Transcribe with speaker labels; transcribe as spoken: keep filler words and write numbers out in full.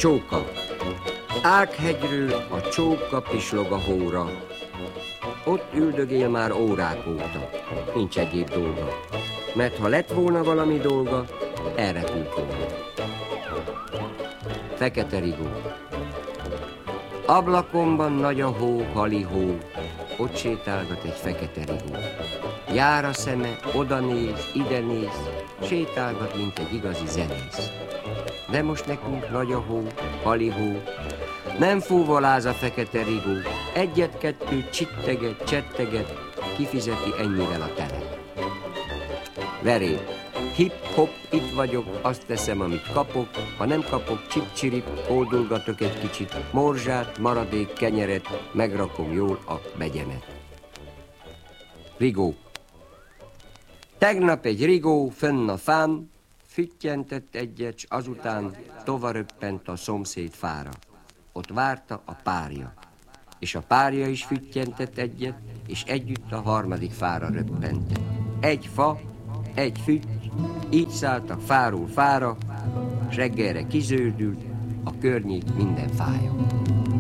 Speaker 1: Csóka. Ághegyről a csóka pislog a hóra. Ott üldögél már órák óta. Nincs egyéb dolga. Mert ha lett volna valami dolga, elrepült volna. Fekete rigó. Ablakomban nagy a hó, hali hó. Ott sétálgat egy fekete rigó. Jár a szeme, oda néz, ide néz, sétálgat, mint egy igazi zenész. De most nekünk nagy a hó, hali hó. Nem fúvaláz a fekete rigó. Egyet-kettőt csitteget, csetteget, kifizeti ennyivel a tele. Verét. Hip-hop, itt vagyok, azt teszem, amit kapok. Ha nem kapok, csip-csirip, hódolgatok egy kicsit. Morzsát, maradék kenyeret, megrakom jól a begyemet. Rigó. Tegnap egy rigó fönn a fán, füttyentett egyet, s azután tovaröppent a szomszéd fára. Ott várta a párja. És a párja is füttyentett egyet, és együtt a harmadik fára röppent. Egy fa, egy fütty, így szálltak fáról fára, s reggelre kizöldült a környék minden fája.